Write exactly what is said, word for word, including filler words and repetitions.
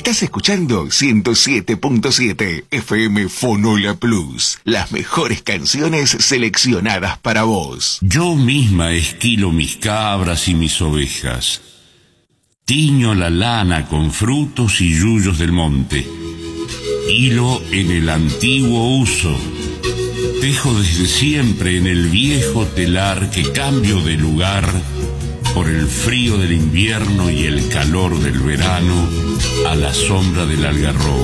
Estás escuchando ciento siete punto siete F M Fonola Plus. Las mejores canciones seleccionadas para vos. Yo misma esquilo mis cabras y mis ovejas. Tiño la lana con frutos y yuyos del monte. Hilo en el antiguo uso. Tejo desde siempre en el viejo telar que cambio de lugar por el frío del invierno y el calor del verano a la sombra del algarrobo.